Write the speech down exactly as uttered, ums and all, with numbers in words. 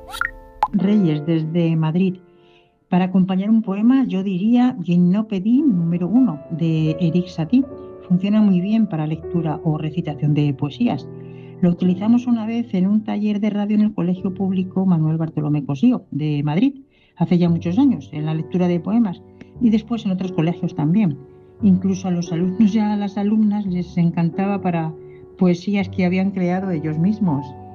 Reyes, desde Madrid. Para acompañar un poema, yo diría Gimnopédie número uno de Eric Satie. Funciona muy bien para lectura o recitación de poesías. Lo utilizamos una vez en un taller de radio en el Colegio Público Manuel Bartolomé Cosío de Madrid, hace ya muchos años, en la lectura de poemas y después en otros colegios también. Incluso a los alumnos y a las alumnas les encantaba para poesías que habían creado ellos mismos.